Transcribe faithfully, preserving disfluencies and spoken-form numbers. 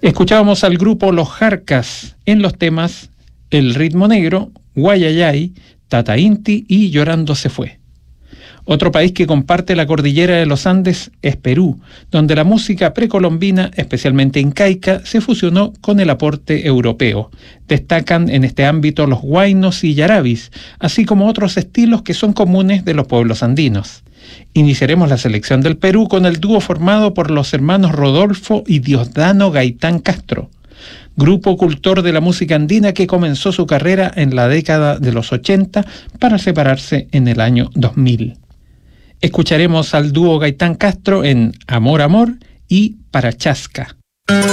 Escuchábamos al grupo Los Jarcas en los temas El Ritmo Negro, Guayayay, Tata Inti y Llorando se fue. Otro país que comparte la cordillera de los Andes es Perú, donde la música precolombina, especialmente incaica, se fusionó con el aporte europeo. Destacan en este ámbito los huaynos y yarabis, así como otros estilos que son comunes de los pueblos andinos. Iniciaremos la selección del Perú con el dúo formado por los hermanos Rodolfo y Diosdano Gaitán Castro, grupo cultor de la música andina que comenzó su carrera en la década de los ochenta para separarse en el año dos mil. Escucharemos al dúo Gaitán Castro en Amor, Amor y Parachasca.